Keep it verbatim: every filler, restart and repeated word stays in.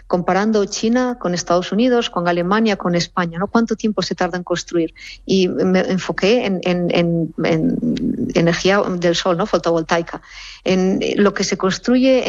comparando China con Estados Unidos, con Alemania, con España, ¿no? ¿Cuánto tiempo se tarda en construir? Y me enfoqué en, en, en, en energía del sol, ¿no? Fotovoltaica, en lo que se construye